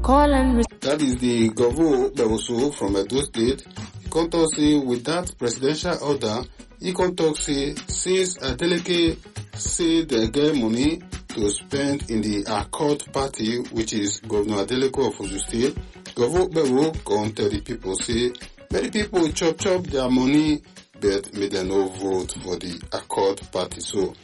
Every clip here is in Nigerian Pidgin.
Call and that is the Governor Bewoso from Edo State. He can talk say with that presidential order, he can talk say since Adeleke say they get money to spend in the Accord Party, which is Governor Adeleke of Osun State, Governor Bewo come tell the people say many people chop their money, but may they no vote for the Accord Party. So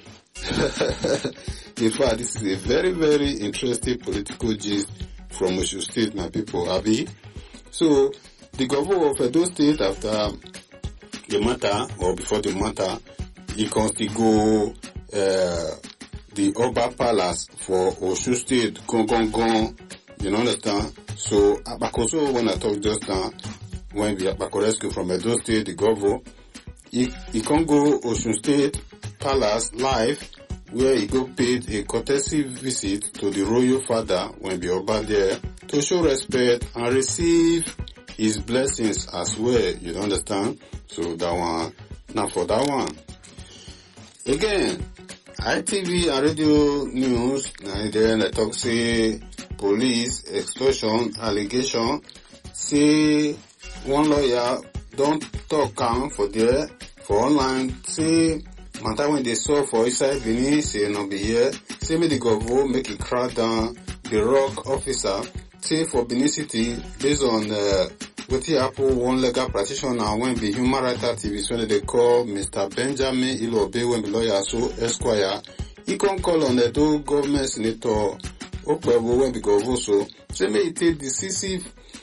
in fact, this is a very, very interesting political gist from Osun State, my people, Abi. So, the governor of Edo State, after the matter, or before the matter, he can still go the Oba Palace for Osun State, gong, you understand? So, Abakoso, when I talk just now, when the Abako rescue from Edo State, the governor, he can go Osun State Palace live, where he go paid a courtesy visit to the royal father when be Oba there to show respect and receive his blessings as well, you understand? So that one, now for that one. Again, ITV and radio news, and then I talk say police extortion allegation, say one lawyer don't talk calm for there, for online, say matter when they saw for inside Benin, say no be here, say me the governor make it crack down the rock officer, say for Benin City, based on wetin happen one legal practitioner when be human rights activist when they call Mr. Benjamin Ilobe when be lawyer so Esquire, he can call on the two government senator Okpebo when be governor so, say may he take decisive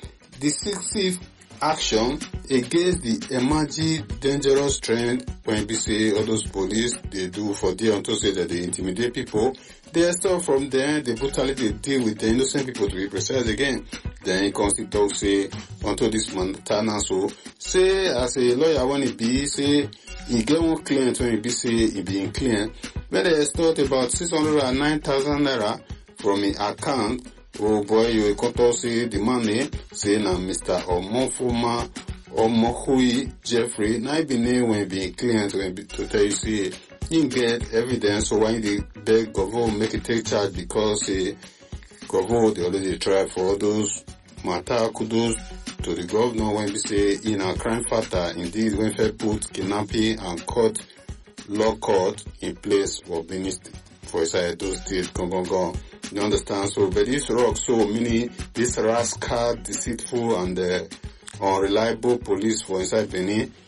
action against the emerging dangerous trend when we say all those police they do for there unto say that they intimidate people. They start from there, they brutally they deal with the innocent people to be precise again. Then he comes to talk say unto this Montana so say as a lawyer when he be say he get one client when he be say he be in client when they start about 609,000 naira from his account. Oh boy, you can say the money, say na Mr. Omofuma Omohui Jeffrey, na be name when be client when be to tell you say you get evidence so when the beg government make it take charge because government they already try for all those matter kudos to the governor when we say in a crime factor indeed when they put kidnapping and court law court in place for ministry for inside those states gone. You understand? So, but this rock, so meaning this rascal, deceitful and unreliable police for inside Benin,